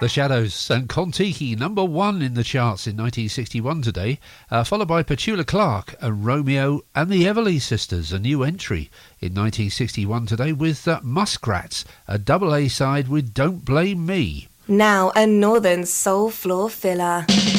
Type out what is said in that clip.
The Shadows and Kon-Tiki, number 1 in the charts in 1961 today, followed by Petula Clark and Romeo and the Everly Sisters, a new entry in 1961 today with Muskrats, a double A side with Don't Blame Me. Now a Northern Soul Floor filler.